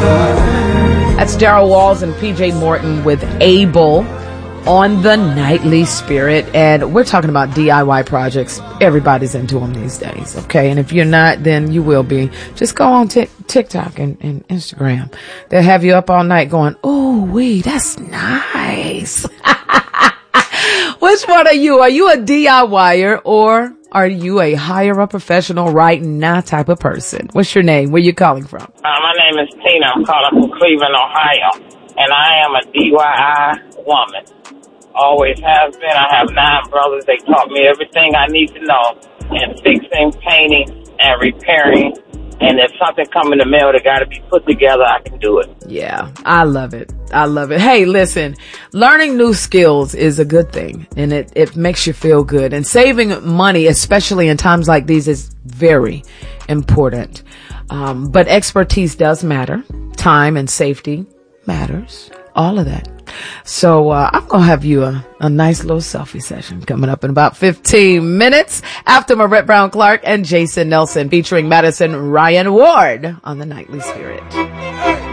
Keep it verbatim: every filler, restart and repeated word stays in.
That's Daryl Walls and P J Morton with Able on the Nightly Spirit. And we're talking about D I Y projects. Everybody's into them these days, okay? And if you're not, then you will be. Just go on t- TikTok and, and Instagram. They'll have you up all night going, oh, wee, that's nice. Which one are you? Are you a DIYer or are you a hire a professional right now type of person? What's your name? Where you calling from? Uh, my name is Tina. I'm calling from Cleveland, Ohio. And I am a D I Y woman. Always has been. I have nine brothers. They taught me everything I need to know in fixing, painting, and repairing. And if something come in the mail that got to be put together, I can do it. Yeah, I love it. I love it. Hey, listen, learning new skills is a good thing, and it, it makes you feel good. And saving money, especially in times like these, is very important. Um, but expertise does matter. Time and safety matters. All of that. So uh, I'm going to have you a, a nice little selfie session coming up in about fifteen minutes after Marette Brown Clark and Jason Nelson featuring Madison Ryan Ward on the Nightly Spirit.